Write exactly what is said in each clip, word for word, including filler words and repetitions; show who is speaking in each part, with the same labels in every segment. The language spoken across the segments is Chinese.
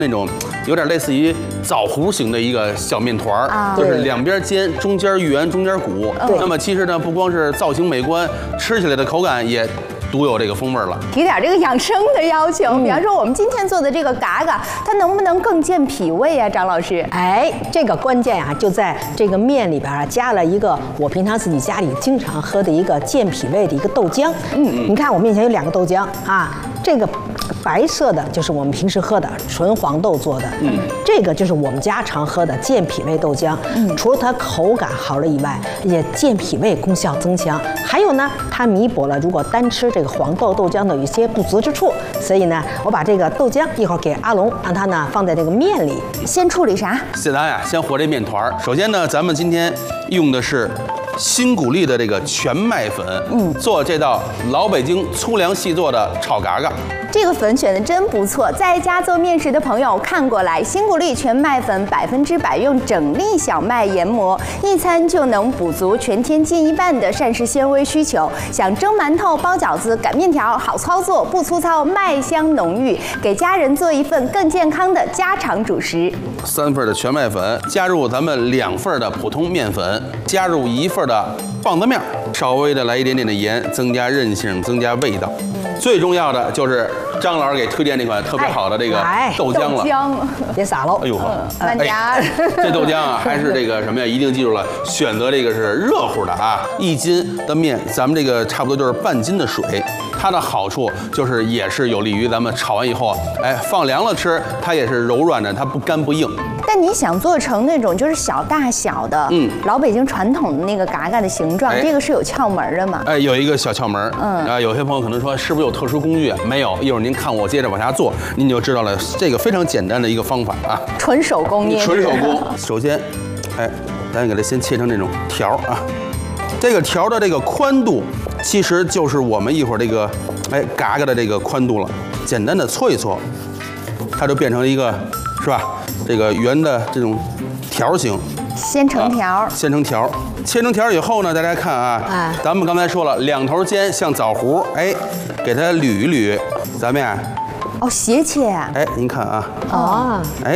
Speaker 1: 那种有点类似于枣核形的一个小面团儿，啊、就是两边尖，中间圆，中间鼓。那么其实呢，不光是造型美观，吃起来的口感也独有这个风味了。
Speaker 2: 提点这个养生的要求，嗯、比方说我们今天做的这个嘎嘎，它能不能更健脾胃啊？张老师，
Speaker 3: 哎，这个关键啊，就在这个面里边啊，加了一个我平常自己家里经常喝的一个健脾胃的一个豆浆。嗯，你看我面前有两个豆浆啊，这个。白色的就是我们平时喝的纯黄豆做的，嗯，这个就是我们家常喝的健脾胃豆浆。嗯，除了它口感好了以外，也健脾胃功效增强。还有呢，它弥补了如果单吃这个黄豆豆浆的有一些不足之处。所以呢，我把这个豆浆一会儿给阿龙，让他呢放在这个面里。
Speaker 2: 先处理啥？
Speaker 1: 现在呀，先和这面团。首先呢，咱们今天用的是新谷粒的这个全麦粉，嗯，做这道老北京粗粮细做的炒嘎嘎。
Speaker 2: 这个粉选的真不错，在家做面食的朋友看过来，新谷粒全麦粉百分之百用整粒小麦研磨，一餐就能补足全天近一半的膳食纤维需求。想蒸馒头、包饺子、擀面条，好操作，不粗糙，麦香浓郁，给家人做一份更健康的家常主食。
Speaker 1: 三份的全麦粉，加入咱们两份的普通面粉，加入一份的棒子面，稍微的来一点点的盐，增加韧性，增加味道。最重要的就是张老师给推荐这款特别好的这个豆浆了，
Speaker 2: 豆浆
Speaker 3: 别撒喽！
Speaker 1: 哎呦呵，
Speaker 2: 慢点儿。
Speaker 1: 这豆浆啊，还是这个什么呀？一定记住了，选择这个是热乎的啊！一斤的面，咱们这个差不多就是半斤的水。它的好处就是也是有利于咱们炒完以后，哎，放凉了吃，它也是柔软的，它不干不硬。
Speaker 2: 但你想做成那种就是小大小的，嗯，老北京传统的那个嘎嘎的形状，哎、这个是有窍门的嘛？
Speaker 1: 哎，有一个小窍门。嗯啊，有些朋友可能说是不是有特殊工具？没有，一会儿您看我接着往下做，您就知道了。这个非常简单的一个方法啊，
Speaker 2: 纯手工捏，
Speaker 1: 纯手工。首先，哎，咱给它先切成这种条啊。这个条的这个宽度，其实就是我们一会儿这个哎嘎嘎的这个宽度了。简单的搓一搓，它就变成一个是吧？这个圆的这种条形。
Speaker 2: 先成条、啊，
Speaker 1: 先成条，切成条以后呢，大家看啊，啊咱们刚才说了，两头尖像枣核，哎，给它捋一捋，咱们呀，
Speaker 2: 哦，斜切啊，
Speaker 1: 哎，您看啊，
Speaker 2: 哦，
Speaker 1: 哎，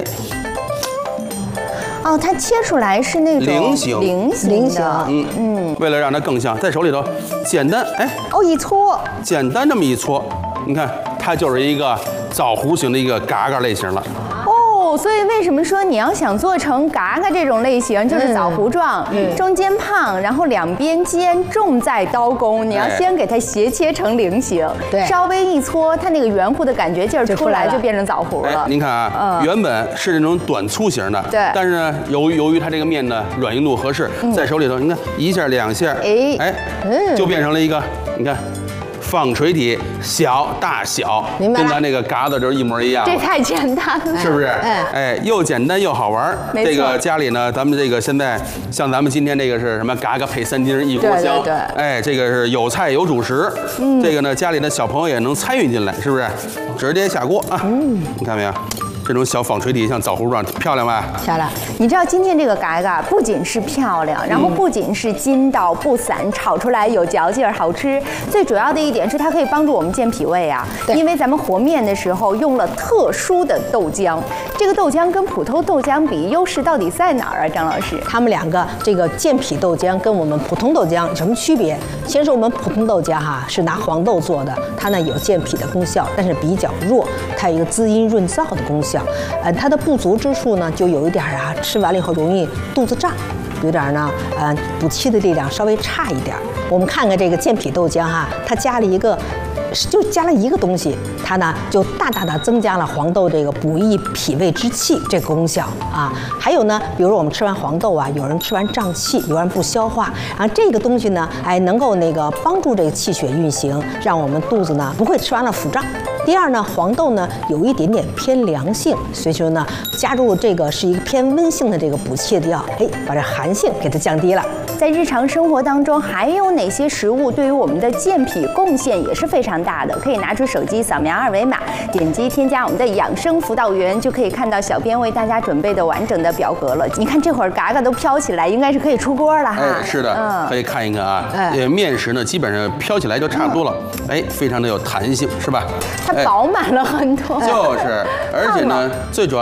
Speaker 2: 哦，它切出来是那种
Speaker 1: 菱形，
Speaker 2: 菱形的，
Speaker 1: 嗯嗯，为了让它更像，在手里头简单，哎，
Speaker 2: 哦，一搓，
Speaker 1: 简单这么一搓，你看，它就是一个枣核形的一个嘎嘎类型了。
Speaker 2: 所以为什么说你要想做成嘎嘎这种类型，就是枣核状，嗯、中间胖，然后两边尖，重在刀工。你要先给它斜切成菱形，对，稍微一搓，它那个圆乎的感觉劲儿出来，就变成枣核了。
Speaker 1: 哎、您看啊，嗯、原本是那种短粗型的，
Speaker 2: 对，
Speaker 1: 但是呢，由于由于它这个面的软硬度合适，嗯、在手里头，你看一下两下，哎哎，嗯、就变成了一个，你看。纺锤体小大小，跟咱那个嘎子就是一模一样。
Speaker 2: 这太简单了，
Speaker 1: 是不是？哎，哎，又简单又好玩。这个家里呢，咱们这个现在像咱们今天这个是什么？嘎嘎配三斤一锅香。
Speaker 2: 对对对。
Speaker 1: 哎，这个是有菜有主食。嗯。这个呢，家里的小朋友也能参与进来，是不是？直接下锅啊！嗯。你看没有？这种小纺锤体像枣核状，漂亮吧？
Speaker 2: 漂亮。你知道今天这个嘎嘎不仅是漂亮，然后不仅是筋道不散，炒出来有嚼劲儿，好吃。最主要的一点是它可以帮助我们健脾胃啊。因为咱们和面的时候用了特殊的豆浆，这个豆浆跟普通豆浆比，优势到底在哪儿啊？张老师，
Speaker 3: 他们两个这个健脾豆浆跟我们普通豆浆有什么区别？先说我们普通豆浆哈，是拿黄豆做的，它呢有健脾的功效，但是比较弱，它有一个滋阴润燥的功效。呃，它的不足之处呢，就有一点啊，吃完了以后容易肚子胀，有点呢，呃，补气的力量稍微差一点。我们看看这个健脾豆浆哈，它加了一个。就加了一个东西，它呢就大大的增加了黄豆这个补益脾胃之气这个功效啊。还有呢，比如说我们吃完黄豆啊，有人吃完胀气，有人不消化，然后这个东西呢，哎，能够那个帮助这个气血运行，让我们肚子呢不会吃完了腹胀。第二呢，黄豆呢有一点点偏凉性，所以说呢，加入这个是一个偏温性的这个补气的药，哎，把这寒性给它降低了。
Speaker 2: 在日常生活当中，还有哪些食物对于我们的健脾贡献也是非常大的？可以拿出手机扫描二维码，点击添加我们的养生辅导员，就可以看到小编为大家准备的完整的表格了。你看这会儿嘎嘎都飘起来，应该是可以出锅了哈。
Speaker 1: 哎，是的，嗯，可以看一看啊。哎，面食呢，基本上飘起来就差不多了。哎，非常的有弹性，是吧？
Speaker 2: 它饱满了很多。
Speaker 1: 就是，而且呢，最主要。